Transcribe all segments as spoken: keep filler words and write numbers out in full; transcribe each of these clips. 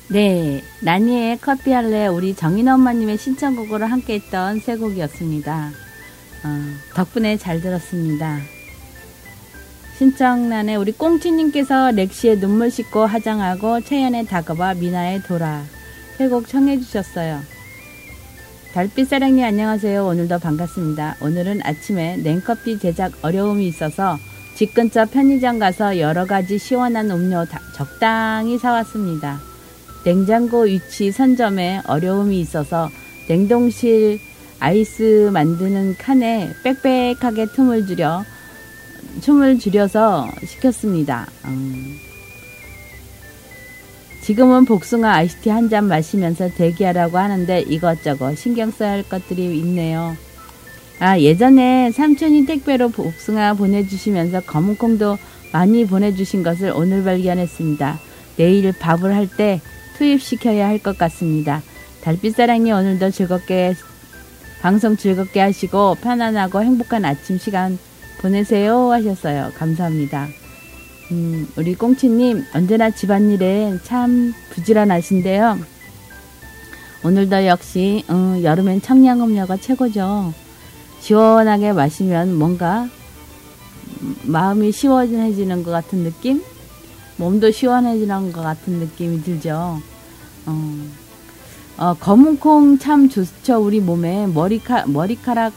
네, 나니의 커피 할래 우리 정인 엄마님의 신청곡으로 함께 했던 세 곡이었습니다. 어, 덕분에 잘 들었습니다. 신청란에 우리 꽁치님께서 렉시의 눈물 씻고 화장하고 채연의 다가와 미나의 돌아 세 곡 청해 주셨어요. 달빛사랑님 안녕하세요. 오늘도 반갑습니다. 오늘은 아침에 냉커피 제작 어려움이 있어서 집 근처 편의점 가서 여러가지 시원한 음료 다, 적당히 사왔습니다. 냉장고 위치 선점에 어려움이 있어서 냉동실 아이스 만드는 칸에 빽빽하게 틈을 줄여 틈을 줄여서 시켰습니다. 음. 지금은 복숭아 아이스티 한 잔 마시면서 대기하라고 하는데 이것저것 신경 써야 할 것들이 있네요. 아, 예전에 삼촌이 택배로 복숭아 보내주시면서 검은콩도 많이 보내주신 것을 오늘 발견했습니다. 내일 밥을 할 때 투입시켜야 할 것 같습니다. 달빛사랑님 오늘도 즐겁게 방송 즐겁게 하시고 편안하고 행복한 아침 시간 보내세요 하셨어요. 감사합니다. 음, 우리 꽁치님 언제나 집안일에 참 부지런하신데요. 오늘도 역시 음, 여름엔 청량음료가 최고죠. 시원하게 마시면 뭔가 마음이 시원해지는 것 같은 느낌? 몸도 시원해지는 것 같은 느낌이 들죠. 어, 어, 검은콩 참 좋죠. 우리 몸에 머리카, 머리카락이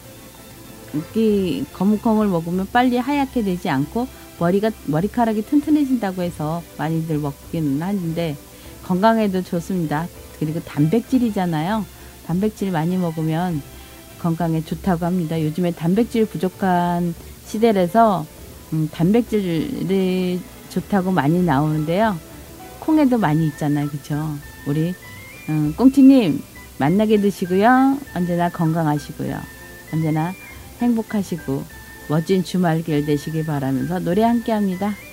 검은콩을 먹으면 빨리 하얗게 되지 않고 머리가, 머리카락이 튼튼해진다고 해서 많이들 먹기는 하는데 건강에도 좋습니다. 그리고 단백질이잖아요. 단백질 많이 먹으면 건강에 좋다고 합니다. 요즘에 단백질 부족한 시대라서 음, 단백질이 좋다고 많이 나오는데요. 콩에도 많이 있잖아요. 그쵸? 우리 음, 꽁치님 만나게 드시고요. 언제나 건강하시고요. 언제나 행복하시고 멋진 주말길 되시길 바라면서 노래 함께 합니다.